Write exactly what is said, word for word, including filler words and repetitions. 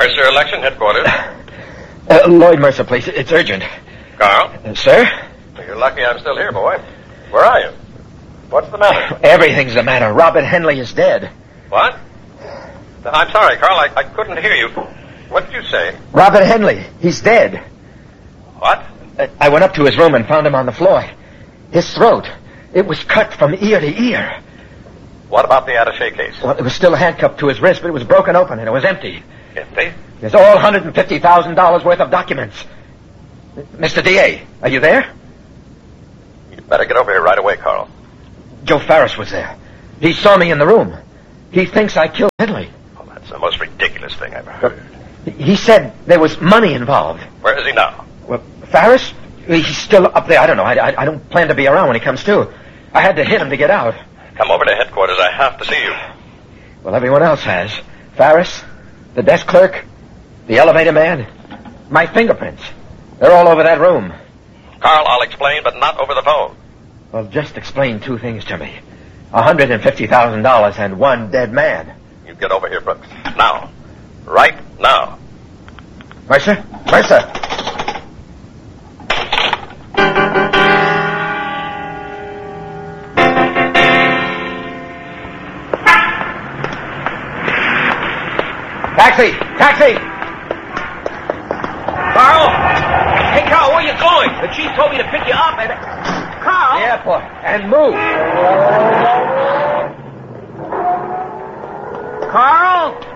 Mercer Election Headquarters. Uh, Lloyd Mercer, please. It's urgent. Carl? Uh, sir? Well, you're lucky I'm still here, boy. Where are you? What's the matter? Everything's the matter. Robert Henley is dead. What? I'm sorry, Carl. I, I couldn't hear you. What did you say? Robert Henley. He's dead. What? Uh, I went up to his room and found him on the floor. His throat. It was cut from ear to ear. What about the attaché case? Well, it was still handcuffed to his wrist, but it was broken open and it was empty. Empty? There's all one hundred fifty thousand dollars worth of documents. Mister D A, are you there? You'd better get over here right away, Carl. Joe Farris was there. He saw me in the room. He thinks I killed Henley. Oh, that's the most ridiculous thing I've ever heard. He said there was money involved. Where is he now? Well, Farris? He's still up there. I don't know. I, I, I don't plan to be around when he comes to. I had to hit him to get out. Come over to headquarters. I have to see you. Well, everyone else has. Farris, the desk clerk, the elevator man, my fingerprints. They're all over that room. Carl, I'll explain, but not over the phone. Well, just explain two things to me. one hundred fifty thousand dollars and one dead man. You get over here, Brooks. Now. Right now. Mercer? Mercer! Taxi! Taxi! Carl! Hey, Carl, where are you going? The chief told me to pick you up and... Carl! The airport. And move. Carl?